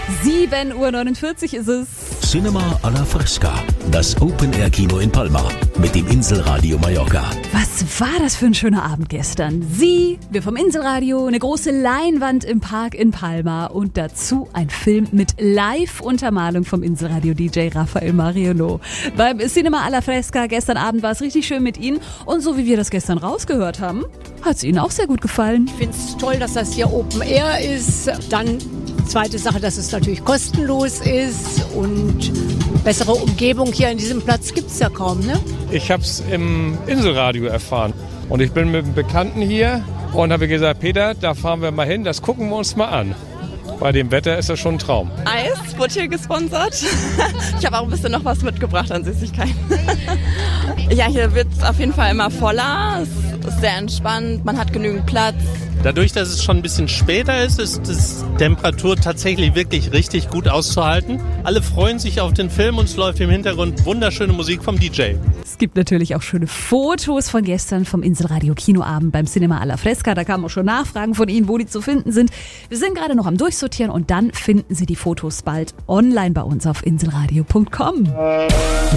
7:49 Uhr ist es. Cinema alla Fresca, das Open-Air-Kino in Palma mit dem Inselradio Mallorca. Was war das für ein schöner Abend gestern? Wir vom Inselradio, eine große Leinwand im Park in Palma und dazu ein Film mit Live-Untermalung vom Inselradio-DJ Rafael Mariano. Beim Cinema alla Fresca gestern Abend war es richtig schön mit Ihnen und so wie wir das gestern rausgehört haben, hat es Ihnen auch sehr gut gefallen. Ich finde es toll, dass das hier Open Air ist. Dann zweite Sache, dass es natürlich kostenlos ist und bessere Umgebung hier an diesem Platz gibt es ja kaum, ne? Ich habe es im Inselradio erfahren und ich bin mit einem Bekannten hier und habe gesagt, Peter, da fahren wir mal hin, das gucken wir uns mal an. Bei dem Wetter ist das schon ein Traum. Eis wurde hier gesponsert. Ich habe auch ein bisschen noch was mitgebracht an Süßigkeiten. Ja, hier wird es auf jeden Fall immer voller. Es ist sehr entspannt, man hat genügend Platz. Dadurch, dass es schon ein bisschen später ist die Temperatur tatsächlich wirklich richtig gut auszuhalten. Alle freuen sich auf den Film und es läuft im Hintergrund wunderschöne Musik vom DJ. Es gibt natürlich auch schöne Fotos von gestern vom Inselradio Kinoabend beim Cinema alla Fresca. Da kamen auch schon Nachfragen von Ihnen, wo die zu finden sind. Wir sind gerade noch am Durchsortieren und dann finden Sie die Fotos bald online bei uns auf inselradio.com.